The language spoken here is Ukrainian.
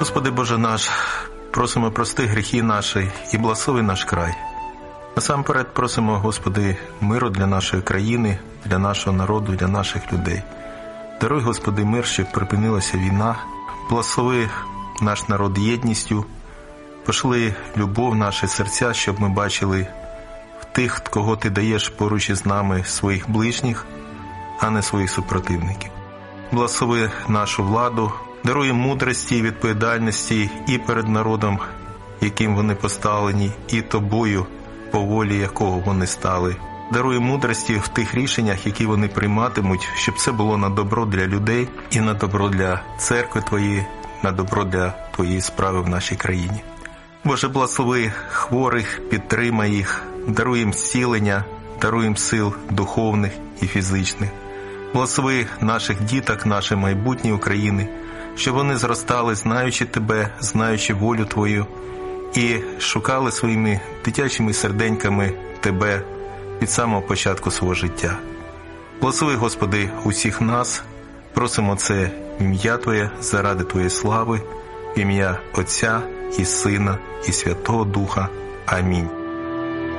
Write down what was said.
Господи Боже наш, просимо прости гріхи наші і благослови наш край. Насамперед просимо, Господи, миру для нашої країни, для нашого народу, для наших людей. Даруй, Господи, мир, щоб припинилася війна. Благослови наш народ єдністю. Пошли любов в наші серця, щоб ми бачили в тих, кого Ти даєш поруч із нами, своїх ближніх, а не своїх супротивників. Благослови нашу владу, даруй мудрості і відповідальності і перед народом, яким вони поставлені, і Тобою, по волі якого вони стали. Даруй мудрості в тих рішеннях, які вони прийматимуть, щоб це було на добро для людей і на добро для церкви Твоєї, на добро для Твоєї справи в нашій країні. Боже, благослови хворих, підтримай їх, даруй їм зцілення, даруй їм сил духовних і фізичних. Благослови наших діток, наше майбутнє України, щоб вони зростали, знаючи Тебе, знаючи волю Твою, і шукали своїми дитячими серденьками Тебе від самого початку свого життя. Благослови, Господи, усіх нас, просимо це в ім'я Твоє, заради Твоєї слави, в ім'я Отця і Сина і Святого Духа. Амінь.